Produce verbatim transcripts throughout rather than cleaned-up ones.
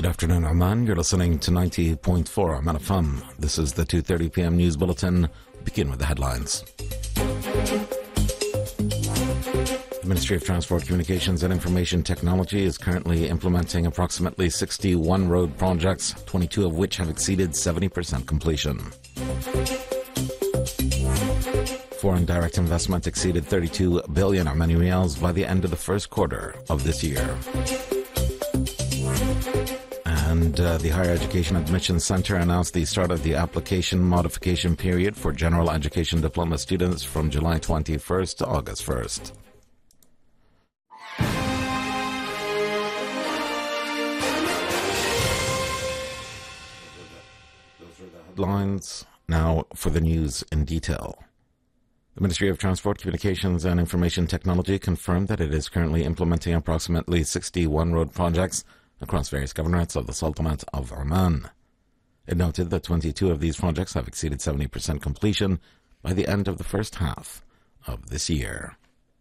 Good afternoon, Oman. You're listening to ninety point four Oman F M. This is the two thirty p.m. news bulletin. Begin with the headlines. The Ministry of Transport, Communications and Information Technology is currently implementing approximately sixty-one road projects, twenty-two of which have exceeded seventy percent completion. Foreign direct investment exceeded thirty-two billion Omani Riyals by the end of the first quarter of this year. And uh, the Higher Education Admissions Center announced the start of the application modification period for general education diploma students from July twenty-first to August first. Those are the headlines. Now for the news in detail. The Ministry of Transport, Communications and Information Technology confirmed that it is currently implementing approximately sixty-one road projects across various governorates of the Sultanate of Oman. It noted that twenty-two of these projects have exceeded seventy percent completion by the end of the first half of this year.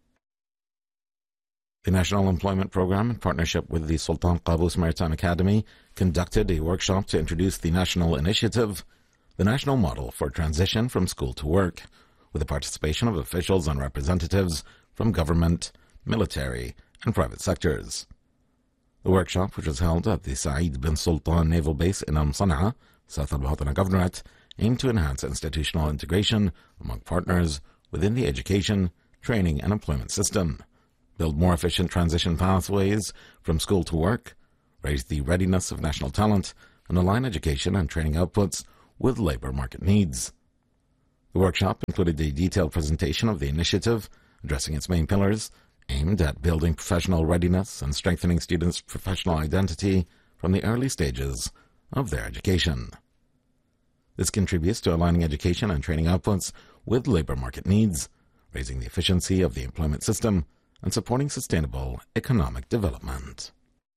The National Employment Programme, in partnership with the Sultan Qaboos Maritime Academy, conducted a workshop to introduce the national initiative, the National Model for Transition from School to Work, with the participation of officials and representatives from government, military, and private sectors. The workshop, which was held at the Saeed bin Sultan Naval Base in Al Sana'a, South Al Bahatana Governorate, aimed to enhance institutional integration among partners within the education, training, and employment system, build more efficient transition pathways from school to work, raise the readiness of national talent, and align education and training outputs with labor market needs. The workshop included a detailed presentation of the initiative, addressing its main pillars, aimed at building professional readiness and strengthening students' professional identity from the early stages of their education. This contributes to aligning education and training outputs with labor market needs, raising the efficiency of the employment system, and supporting sustainable economic development.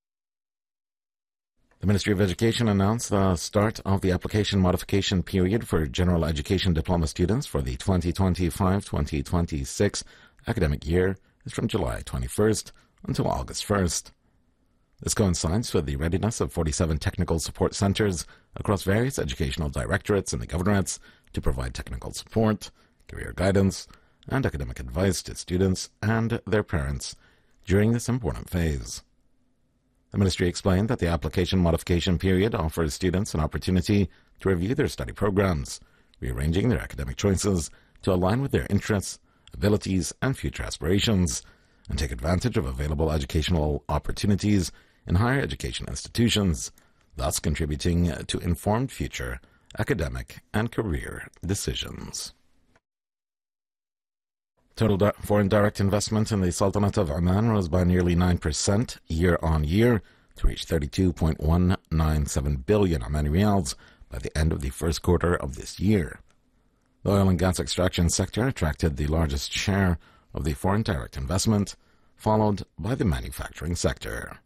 The Ministry of Education announced the start of the application modification period for general education diploma students for the twenty twenty-five twenty twenty-six academic year is from July twenty-first until August first. This coincides with the readiness of forty-seven technical support centers across various educational directorates in the governorates to provide technical support, career guidance, and academic advice to students and their parents during this important phase. The Ministry explained that the application modification period offers students an opportunity to review their study programs, rearranging their academic choices to align with their interests, abilities, and future aspirations, and take advantage of available educational opportunities in higher education institutions, thus contributing to informed future academic and career decisions. Total di- foreign direct investment in the Sultanate of Oman rose by nearly nine percent year on year to reach thirty-two point one nine seven billion Omani Riyals by the end of the first quarter of this year. The oil and gas extraction sector attracted the largest share of the foreign direct investment, followed by the manufacturing sector.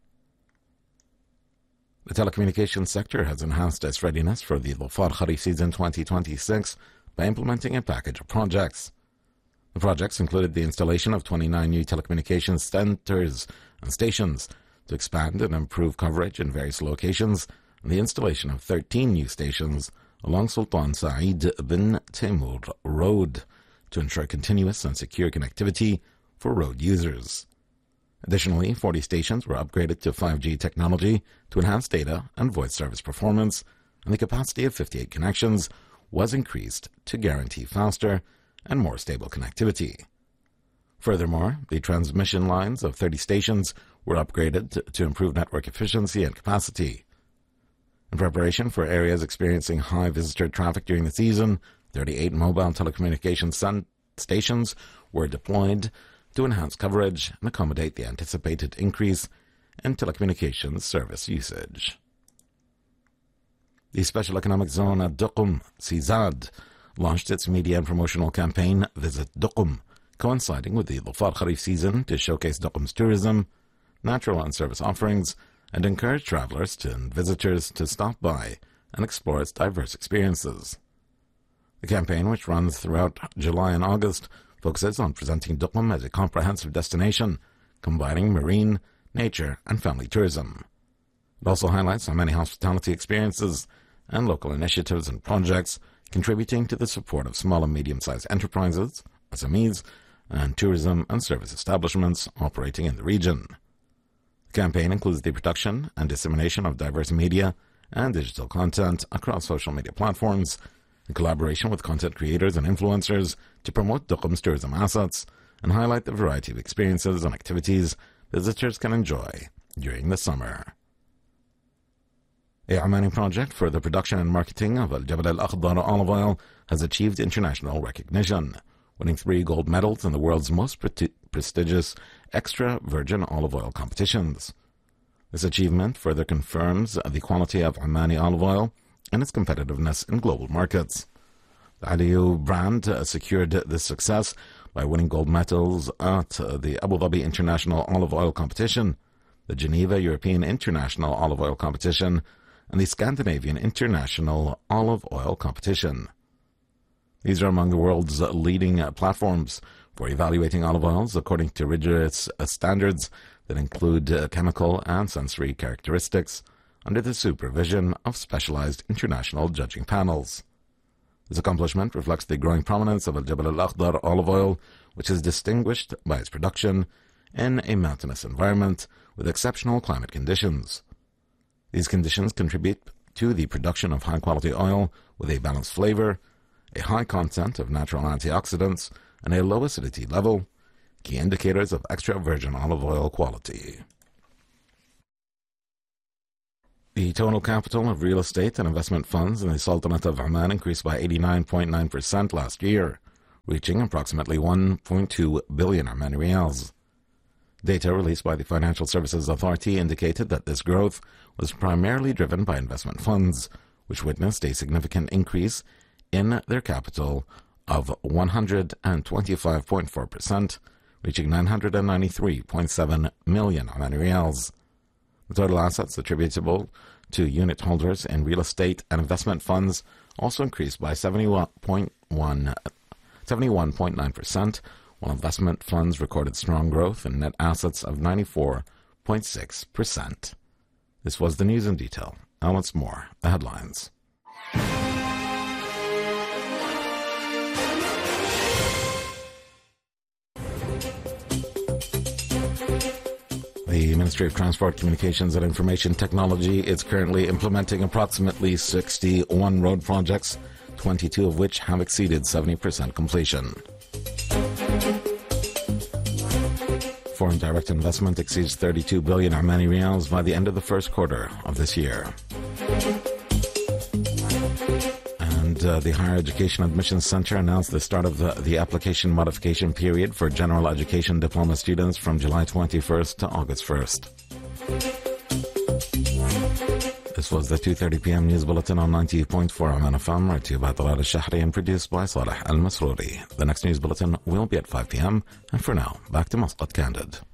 The telecommunications sector has enhanced its readiness for the Dhofar Kharif season twenty twenty-six by implementing a package of projects. The projects included the installation of twenty-nine new telecommunications centers and stations to expand and improve coverage in various locations, and the installation of thirteen new stations along Sultan Saeed bin Timur Road to ensure continuous and secure connectivity for road users. Additionally, forty stations were upgraded to five G technology to enhance data and voice service performance, and the capacity of fifty-eight connections was increased to guarantee faster and more stable connectivity. Furthermore, the transmission lines of thirty stations were upgraded to, to improve network efficiency and capacity. In preparation for areas experiencing high visitor traffic during the season, thirty-eight mobile telecommunications sun- stations were deployed to enhance coverage and accommodate the anticipated increase in telecommunications service usage. The Special Economic Zone at Duqm, C Z A D, launched its media and promotional campaign, Visit Duqm, coinciding with the Dhofar Kharif season to showcase Duqm's tourism, natural and service offerings, and encourage travelers to, and visitors to stop by and explore its diverse experiences. The campaign, which runs throughout July and August, focuses on presenting Duqm as a comprehensive destination, combining marine, nature, and family tourism. It also highlights how many hospitality experiences and local initiatives and projects contributing to the support of small and medium-sized enterprises, S M Es, and tourism and service establishments operating in the region. The campaign includes the production and dissemination of diverse media and digital content across social media platforms in collaboration with content creators and influencers to promote Duqm's tourism assets and highlight the variety of experiences and activities visitors can enjoy during the summer. A Omani project for the production and marketing of Al Jabal Al Akhdar olive oil has achieved international recognition, winning three gold medals in the world's most pre- prestigious extra virgin olive oil competitions. This achievement further confirms the quality of Omani olive oil and its competitiveness in global markets. The Aliyu brand uh, secured this success by winning gold medals at uh, the Abu Dhabi International Olive Oil Competition, the Geneva European International Olive Oil Competition, and the Scandinavian International Olive Oil Competition. These are among the world's leading uh, platforms for evaluating olive oils according to rigorous uh, standards that include uh, chemical and sensory characteristics under the supervision of specialized international judging panels. This accomplishment reflects the growing prominence of Al Jabal Al Akhdar olive oil, which is distinguished by its production in a mountainous environment with exceptional climate conditions. These conditions contribute to the production of high-quality oil with a balanced flavor, a high content of natural antioxidants, and a low acidity level, key indicators of extra virgin olive oil quality. The total capital of real estate and investment funds in the Sultanate of Oman increased by eighty-nine point nine percent last year, reaching approximately one point two billion Omani riyals. Data released by the Financial Services Authority indicated that this growth was primarily driven by investment funds, which witnessed a significant increase in their capital of one hundred twenty-five point four percent, reaching nine hundred ninety-three point seven million Omani riyals. The total assets attributable to unit holders in real estate and investment funds also increased by seventy-one point nine percent, while investment funds recorded strong growth in net assets of ninety-four point six percent. This was the news in detail. Now once more, the headlines. The Ministry of Transport, Communications and Information Technology is currently implementing approximately sixty-one road projects, twenty-two of which have exceeded seventy percent completion. Foreign direct investment exceeds thirty-two billion Omani riyals by the end of the first quarter of this year. And uh, the Higher Education Admissions Center announced the start of the, the application modification period for general education diploma students from July twenty-first to August first. This was the two thirty p.m. News Bulletin on ninety point four Oman F M, read to you by Talal Al-Shahri and produced by Saleh Al-Masrouri. The next News Bulletin will be at five p.m. And for now, back to Muscat Candid.